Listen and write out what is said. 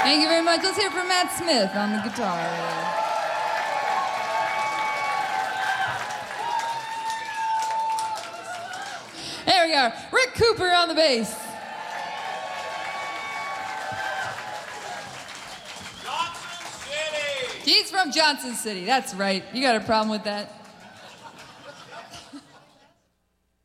Thank you very much. Let's hear from Matt Smith on the guitar. There we are. Rick Cooper on the bass. Johnson City. He's from Johnson City. That's right. You got a problem with that?